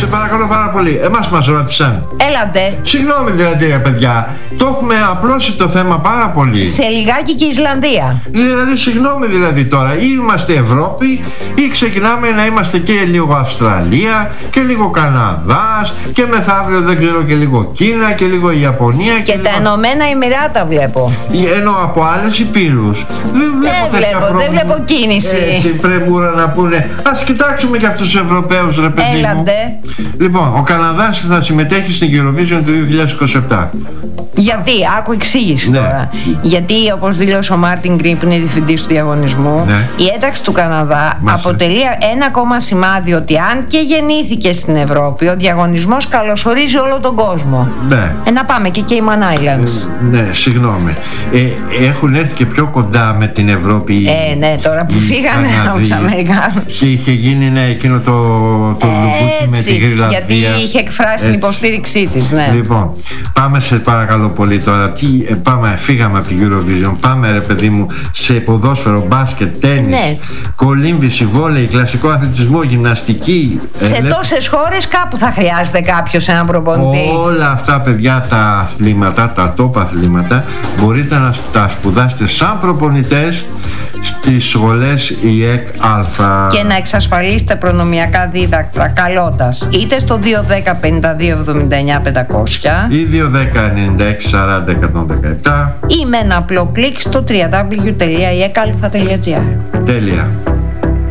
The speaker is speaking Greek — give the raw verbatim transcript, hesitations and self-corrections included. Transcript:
παρακαλώ πάρα πολύ. Εμάς μας ρώτησαν. Έλατε. Συγγνώμη δηλαδή, ρε παιδιά. Το έχουμε απλώσει το θέμα πάρα πολύ. Σε λιγάκι και η Ισλανδία. Δηλαδή, συγγνώμη δηλαδή τώρα. Ή είμαστε Ευρώπη, ή ξεκινάμε να είμαστε και λίγο Αυστραλία και λίγο Καναδάς και μεθαύριο δεν ξέρω και λίγο Κίνα και λίγο Ιαπωνία. Και, και τα λίγο... Ενωμένα Εμιράτα βλέπω. Ενώ από άλλες υπήρους δεν βλέπω, δεν βλέπω, δεν βλέπω κίνηση. Έτσι πρέπει να πούνε. Ας κοιτάξουμε και αυτούς τους Ευρωπαίους, ρε παιδί μου. Λοιπόν, ο Καναδάς θα συμμετέχει στην Eurovision του δύο χιλιάδες είκοσι επτά. Γιατί, άκου εξήγηση ναι. τώρα. Γιατί, όπως δήλωσε ο Μάρτιν Γκριν, που είναι διευθυντής του διαγωνισμού, ναι. η ένταξη του Καναδά Μάλιστα. αποτελεί ένα ακόμα σημάδι ότι αν και γεννήθηκε στην Ευρώπη, ο διαγωνισμός καλωσορίζει όλο τον κόσμο. Ναι. Ε, να πάμε και Cayman Islands. Ε, ναι, συγγνώμη. Ε, έχουν έρθει και πιο κοντά με την Ευρώπη. Ε, ναι, τώρα που φύγανε από τους Αμερικάνους. Και είχε γίνει ναι, εκείνο το, το λουμπούκι με τη Γρυλανδία. Γιατί είχε εκφράσει Έτσι. την υποστήριξή της, ναι. Λοιπόν, πάμε σε παρακαλώ πολύ τώρα. Τι, ε, πάμε, φύγαμε από την Eurovision. Πάμε, ρε παιδί μου, σε ποδόσφαιρο, μπάσκετ, τένις, ναι. κολύμβηση, βόλεϊ, κλασικό αθλητισμό, γυμναστική. Σε ε, τόσες χώρες κάπου θα χρειάζεται κάποιος έναν προπονητή. Όλα αυτά, παιδιά, τα αθλήματα, τα top αθλήματα, μπορείτε να τα σπουδάσετε σαν προπονητές στις σχολές ι ε κ Α. Και να εξασφαλίσετε προνομιακά δίδακτρα καλώντας είτε στο δύο ένα μηδέν πέντε δύο εβδομήντα εννιά πεντακόσια ή δύο ένα μηδέν ενενήντα έξι σαράντα εκατόν δεκαεπτά ή με ένα απλό κλικ στο double-u double-u double-u τελεία i e k alpha τελεία g r. Τέλεια.